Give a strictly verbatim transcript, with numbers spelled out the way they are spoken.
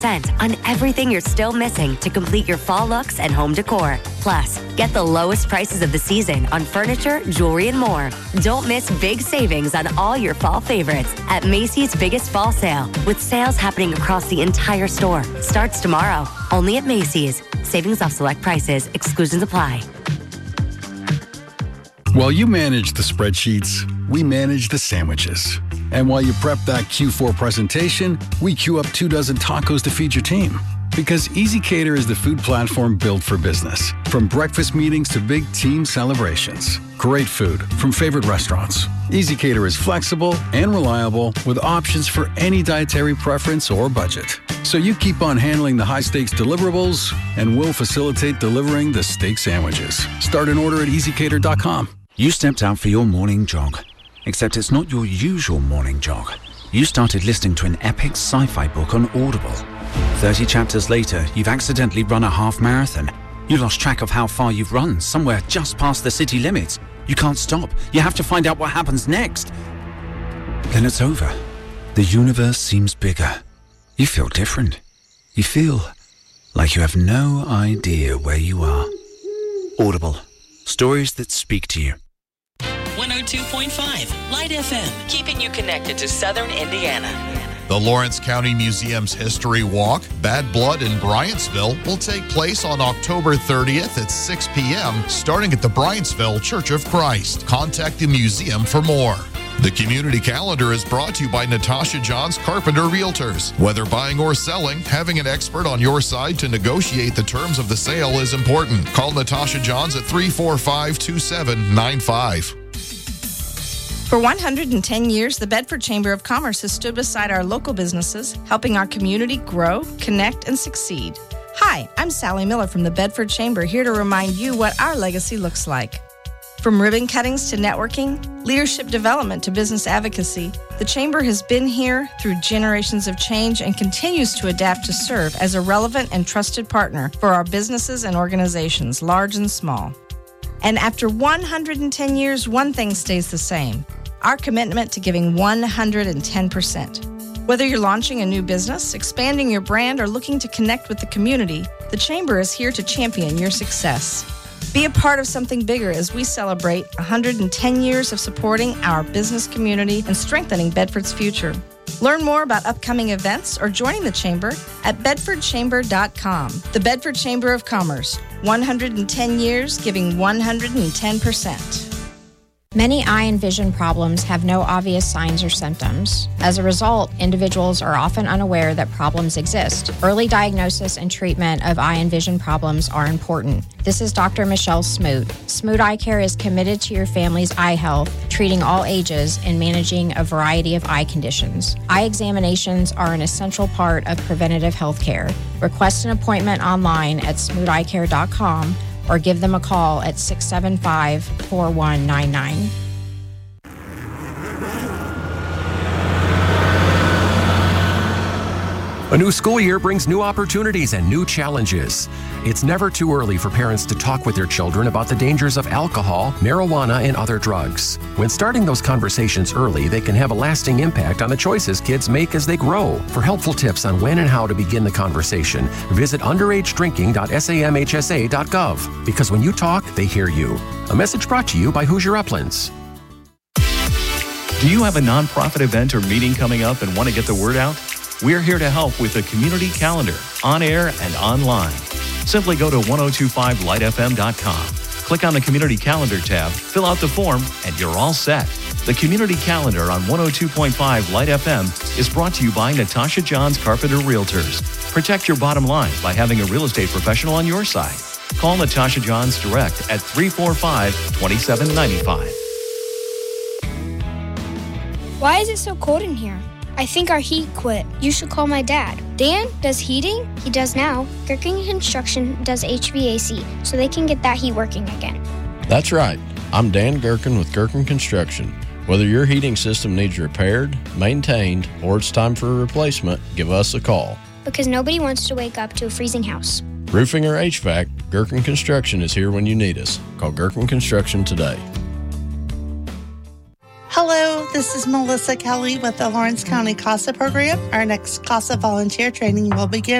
on everything you're still missing to complete your fall looks and home decor. Plus, get the lowest prices of the season on furniture, jewelry, and more. Don't miss big savings on all your fall favorites at Macy's biggest fall sale, with sales happening across the entire store. Starts tomorrow, only at Macy's. Savings off select prices. Exclusions apply. While you manage the spreadsheets, we manage the sandwiches. And while you prep that Q four presentation, we queue up two dozen tacos to feed your team. Because EasyCater is the food platform built for business. From breakfast meetings to big team celebrations. Great food from favorite restaurants. EasyCater is flexible and reliable with options for any dietary preference or budget. So you keep on handling the high-stakes deliverables, and we'll facilitate delivering the steak sandwiches. Start an order at easy cater dot com. You stepped out for your morning jog, except it's not your usual morning jog. You started listening to an epic sci-fi book on Audible. thirty chapters later, you've accidentally run a half marathon. You lost track of how far you've run, somewhere just past the city limits. You can't stop. You have to find out what happens next. Then it's over. The universe seems bigger. You feel different. You feel like you have no idea where you are. Audible. Stories that speak to you. one oh two point five Light F M, keeping you connected to Southern Indiana. The Lawrence County Museum's History Walk, Bad Blood in Bryantsville, will take place on October thirtieth at six p.m., starting at the Bryantsville Church of Christ. Contact the museum for more. The community calendar is brought to you by Natasha Johns Carpenter Realtors. Whether buying or selling, having an expert on your side to negotiate the terms of the sale is important. Call Natasha Johns at three four five, two seven nine five. For one hundred ten years, the Bedford Chamber of Commerce has stood beside our local businesses, helping our community grow, connect, and succeed. Hi, I'm Sally Miller from the Bedford Chamber, here to remind you what our legacy looks like. From ribbon cuttings to networking, leadership development to business advocacy, the Chamber has been here through generations of change and continues to adapt to serve as a relevant and trusted partner for our businesses and organizations, large and small. And after one hundred ten years, one thing stays the same: our commitment to giving one hundred ten percent. Whether you're launching a new business, expanding your brand, or looking to connect with the community, the Chamber is here to champion your success. Be a part of something bigger as we celebrate one hundred ten years of supporting our business community and strengthening Bedford's future. Learn more about upcoming events or joining the Chamber at bedford chamber dot com. The Bedford Chamber of Commerce, one hundred ten years giving one hundred ten percent. Many eye and vision problems have no obvious signs or symptoms. As a result, individuals are often unaware that problems exist. Early diagnosis and treatment of eye and vision problems are important. This is Doctor Michelle Smoot. Smoot Eye Care is committed to your family's eye health, treating all ages and managing a variety of eye conditions. Eye examinations are an essential part of preventative health care. Request an appointment online at smoot eye care dot com or give them a call at six seven five, four one nine nine. A new school year brings new opportunities and new challenges. It's never too early for parents to talk with their children about the dangers of alcohol, marijuana, and other drugs. When starting those conversations early, they can have a lasting impact on the choices kids make as they grow. For helpful tips on when and how to begin the conversation, visit underage drinking dot samhsa dot gov. Because when you talk, they hear you. A message brought to you by Hoosier Uplands. Do you have a nonprofit event or meeting coming up and want to get the word out? We're here to help with the community calendar, on air and online. Simply go to ten twenty-five light f m dot com. Click on the community calendar tab, fill out the form, and you're all set. The community calendar on one oh two point five Light F M is brought to you by Natasha Johns Carpenter Realtors. Protect your bottom line by having a real estate professional on your side. Call Natasha Johns direct at three four five, two seven nine five. Why is it so cold in here? I think our heat quit. You should call my dad. Dan does heating? He does now. Gherkin Construction does H V A C, so they can get that heat working again. That's right. I'm Dan Gherkin with Gherkin Construction. Whether your heating system needs repaired, maintained, or it's time for a replacement, give us a call. Because nobody wants to wake up to a freezing house. Roofing or H V A C, Gherkin Construction is here when you need us. Call Gherkin Construction today. Hello, this This is Melissa Kelly with the Lawrence County CASA program. Our next CASA volunteer training will begin